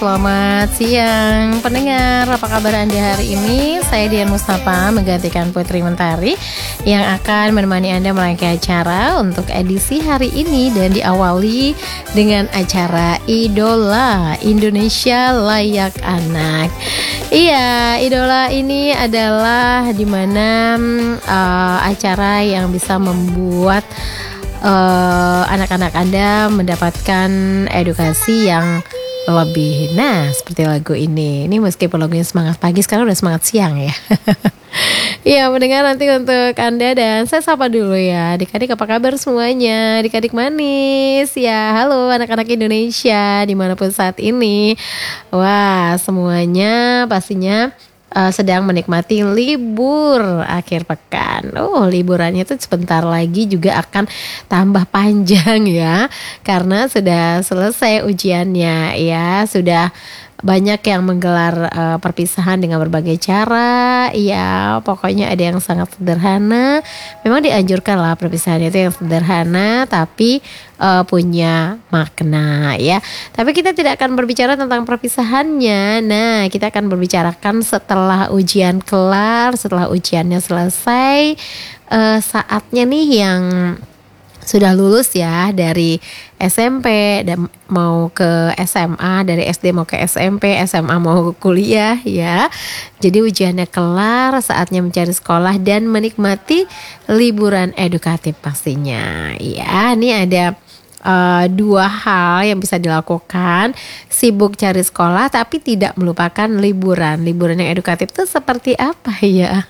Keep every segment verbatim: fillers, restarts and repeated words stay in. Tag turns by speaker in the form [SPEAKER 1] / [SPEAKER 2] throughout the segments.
[SPEAKER 1] Selamat siang pendengar, apa kabar Anda hari ini? Saya Dian Mustafa menggantikan Putri Mentari yang akan menemani Anda merangkai acara untuk edisi hari ini. Dan diawali dengan acara Idola Indonesia Layak Anak. Iya, Idola ini adalah dimana uh, acara yang bisa membuat uh, anak-anak Anda mendapatkan edukasi yang lebih. Nah, seperti lagu ini. Ini meskipun lagunya semangat pagi, sekarang udah semangat siang ya. Iya, mendengar nanti untuk Anda. Dan saya sapa dulu ya, adik-adik apa kabar semuanya? Adik-adik manis ya, halo anak-anak Indonesia dimanapun saat ini. Wah, semuanya pastinya Uh, sedang menikmati libur akhir pekan. Oh, liburannya tuh sebentar lagi juga akan tambah panjang ya, karena sudah selesai ujiannya ya, sudah banyak yang menggelar uh, perpisahan dengan berbagai cara. Ya, pokoknya ada yang sangat sederhana. Memang dianjurkan lah perpisahan itu yang sederhana tapi uh, punya makna ya. Tapi kita tidak akan berbicara tentang perpisahannya. Nah, kita akan berbicarakan setelah ujian kelar, setelah ujiannya selesai, uh, saatnya nih yang sudah lulus ya dari S M P dan mau ke S M A, dari S D mau ke S M P, S M A mau ke kuliah ya. Jadi ujiannya kelar, saatnya mencari sekolah dan menikmati liburan edukatif pastinya. Ya, ini ada Uh, dua hal yang bisa dilakukan: sibuk cari sekolah tapi tidak melupakan liburan. Liburan yang edukatif itu seperti apa ya?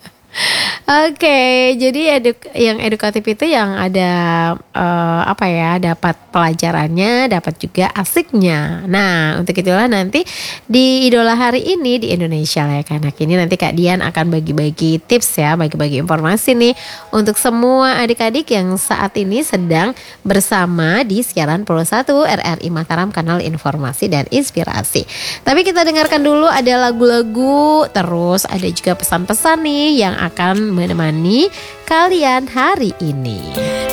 [SPEAKER 1] Oke, okay, jadi eduk- yang edukatif itu yang ada uh, apa ya, dapat pelajarannya, dapat juga asiknya. Nah, untuk itulah nanti di Idola hari ini di Indonesia Layak Anak ini nanti Kak Dian akan bagi-bagi tips ya, bagi-bagi informasi nih untuk semua adik-adik yang saat ini sedang bersama di siaran Pro satu R R I Mataram, kanal informasi dan inspirasi. Tapi kita dengarkan dulu ada lagu-lagu, terus ada juga pesan-pesan nih yang akan menemani kalian hari ini.